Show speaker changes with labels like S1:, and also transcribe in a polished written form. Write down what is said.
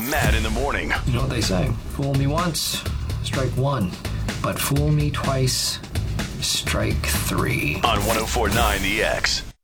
S1: Matt in the morning.
S2: You know what they say? Fool me once, strike one. But fool me twice, strike three.
S1: On 104.9 The X.